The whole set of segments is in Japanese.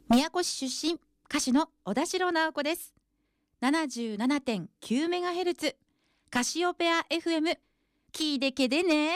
宮古市出身、歌手の小田代直子です。77.9MHz カシオペア FM、 聞いてけでね。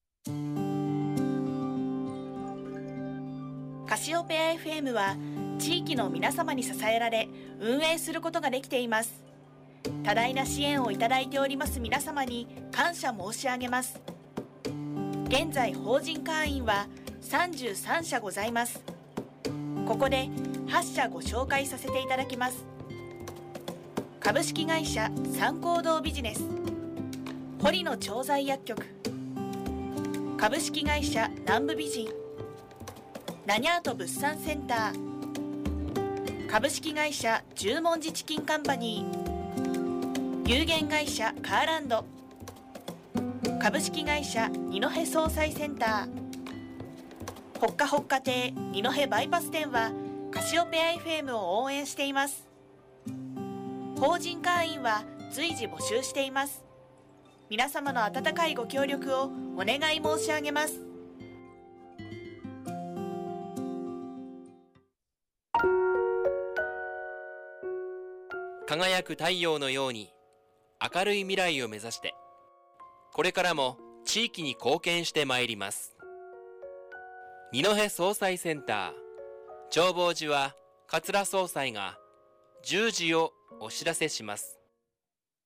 カシオペア FM は地域の皆様に支えられ運営することができています。多大な支援をいただいております皆様に感謝申し上げます。現在法人会員は33社ございます。ここで8社ご紹介させていただきます。株式会社三光堂ビジネス、堀野調剤薬局、株式会社南部美人、ラニャート物産センター、株式会社十文字チキンカンパニー、有限会社カーランド、株式会社二戸総裁センター、ほっかほっか亭二戸バイパス店はカシオペア FM を応援しています。法人会員は随時募集しています。皆様の温かいご協力をお願い申し上げます。 輝く太陽のように明るい未来を目指して、これからも地域に貢献してまいります。二戸総裁センター長保寺は桂総裁が10時をお知らせします。